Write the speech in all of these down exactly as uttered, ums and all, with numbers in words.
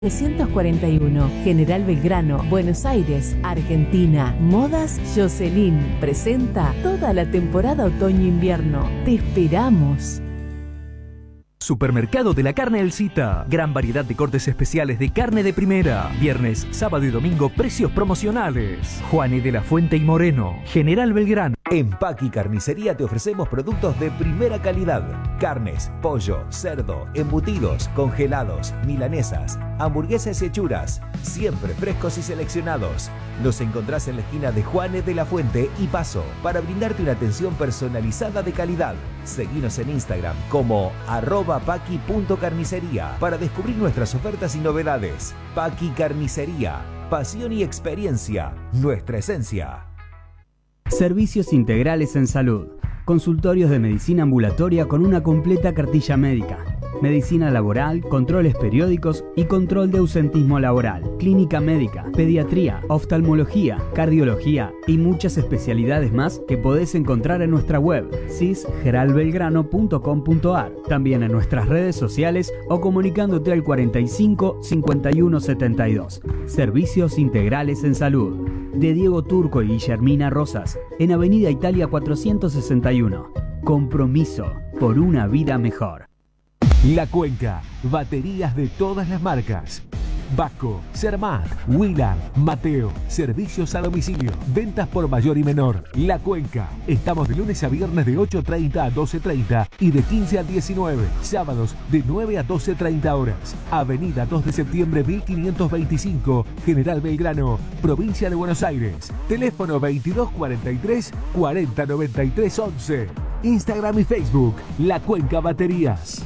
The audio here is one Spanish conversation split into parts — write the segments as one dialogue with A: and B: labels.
A: trescientos cuarenta y uno, General Belgrano, Buenos Aires, Argentina. Modas Jocelyn presenta toda la temporada otoño-invierno. Te esperamos.
B: Supermercado de la Carne El Cita. Gran variedad de cortes especiales de carne de primera. Viernes, sábado y domingo, precios promocionales. Juanes de la Fuente y Moreno. General Belgrano.
C: En Paqui Carnicería te ofrecemos productos de primera calidad. Carnes, pollo, cerdo, embutidos, congelados, milanesas, hamburguesas y hechuras. Siempre frescos y seleccionados. Los encontrás en la esquina de Juanes de la Fuente y Paso para brindarte una atención personalizada de calidad. Seguinos en Instagram como arroba paqui punto carnicería para descubrir nuestras ofertas y novedades. Paqui Carnicería. Pasión y experiencia. Nuestra esencia.
D: Servicios integrales en salud. Consultorios de medicina ambulatoria con una completa cartilla médica. Medicina laboral, controles periódicos y control de ausentismo laboral. Clínica médica, pediatría, oftalmología, cardiología y muchas especialidades más que podés encontrar en nuestra web c i s geral belgrano punto com punto a r. También en nuestras redes sociales o comunicándote al cuarenta y cinco, cincuenta y uno, setenta y dos. Servicios integrales en salud. De Diego Turco y Guillermina Rosas, en Avenida Italia cuatrocientos sesenta y uno. Compromiso por una vida mejor.
E: La Cuenca, baterías de todas las marcas. Vasco, Cermat, Wheeler, Mateo, servicios a domicilio, ventas por mayor y menor. La Cuenca, estamos de lunes a viernes de ocho treinta a doce treinta y de quince a diecinueve, sábados de nueve a doce treinta horas. Avenida dos de septiembre mil quinientos veinticinco, General Belgrano, provincia de Buenos Aires. Teléfono veintidós cuarenta y tres, cuarenta noventa y tres once. Instagram y Facebook, La Cuenca Baterías.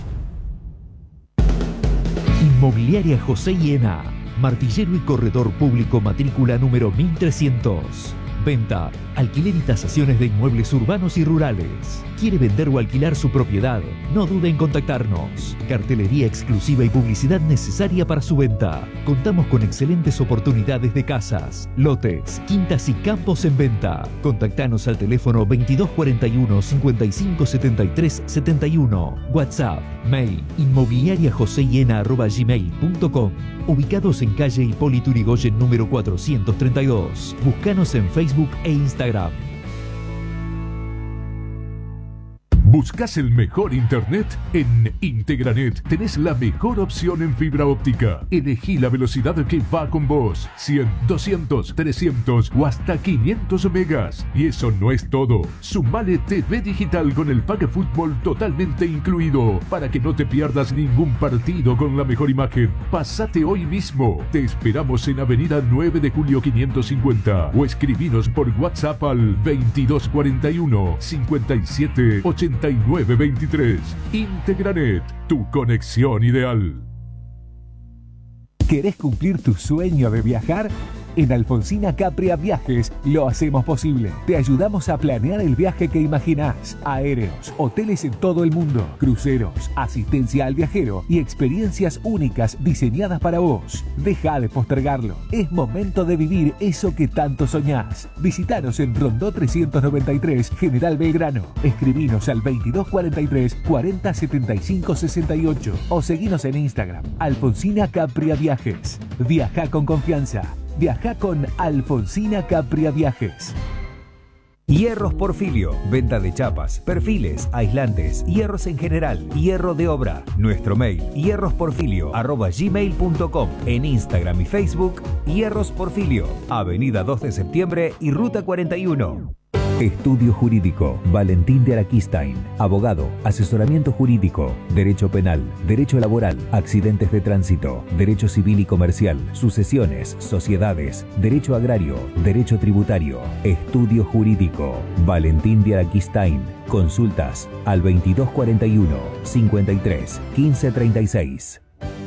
F: Inmobiliaria José Hiena, martillero y corredor público, matrícula número mil trescientos. Venta, alquiler y tasaciones de inmuebles urbanos y rurales. ¿Quiere vender o alquilar su propiedad? No dude en contactarnos. Cartelería exclusiva y publicidad necesaria para su venta. Contamos con excelentes oportunidades de casas, lotes, quintas y campos en venta. Contactanos al teléfono veintidós cuarenta y uno, cincuenta y cinco, setenta y tres, setenta y uno. WhatsApp, mail, inmobiliariajosehiena arroba gmail punto com. Ubicados en calle Hipólito Yrigoyen número cuatrocientos treinta y dos. Búscanos en Facebook e Instagram.
G: ¿Buscas el mejor internet? En Integranet tenés la mejor opción en fibra óptica. Elegí la velocidad que va con vos. cien, doscientos, trescientos o hasta quinientos megas. Y eso no es todo. Sumale T V digital con el pack fútbol totalmente incluido para que no te pierdas ningún partido con la mejor imagen. Pásate hoy mismo. Te esperamos en Avenida nueve de julio quinientos cincuenta o escribinos por WhatsApp al veintidós cuarenta y uno, cincuenta y siete, ochenta y nueve veintitrés. Integranet, tu conexión ideal.
E: ¿Querés cumplir tu sueño de viajar? En Alfonsina Capria Viajes lo hacemos posible. Te ayudamos a planear el viaje que imaginás. Aéreos, hoteles en todo el mundo, cruceros, asistencia al viajero y experiencias únicas diseñadas para vos. Deja de postergarlo. Es momento de vivir eso que tanto soñás. Visítanos en Rondó trescientos noventa y tres, General Belgrano. Escribinos al veintidós cuarenta y tres, cuarenta setenta y cinco sesenta y ocho o seguinos en Instagram. Alfonsina Capria Viajes. Viaja con confianza. Viaja con Alfonsina Capria Viajes.
C: Hierros Porfilio, venta de chapas, perfiles, aislantes, hierros en general, hierro de obra. Nuestro mail, hierrosporfilio arroba gmail punto com. En Instagram y Facebook, Hierros Porfilio, Avenida dos de septiembre y Ruta cuarenta y uno. Estudio Jurídico, Valentín de Araquistain. Abogado, asesoramiento jurídico, derecho penal, derecho laboral, accidentes de tránsito, derecho civil y comercial, sucesiones, sociedades, derecho agrario, derecho tributario. Estudio Jurídico, Valentín de Araquistain. Consultas al veintidós cuarenta y uno, cincuenta y tres, quince treinta y seis.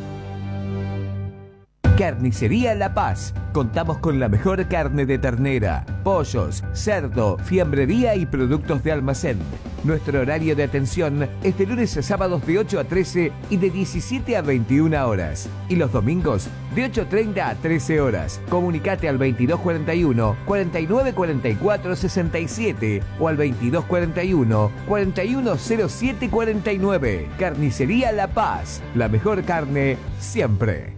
H: Carnicería La Paz. Contamos con la mejor carne de ternera, pollos, cerdo, fiambrería y productos de almacén. Nuestro horario de atención es de lunes a sábados de ocho a trece y de diecisiete a veintiuna horas. Y los domingos de ocho treinta a trece horas. Comunicate al veintidós cuarenta y uno, cuarenta y nueve cuarenta y cuatro, sesenta y siete o al veintidós cuarenta y uno, cuarenta y uno cero siete cuarenta y nueve. Carnicería La Paz. La mejor carne siempre.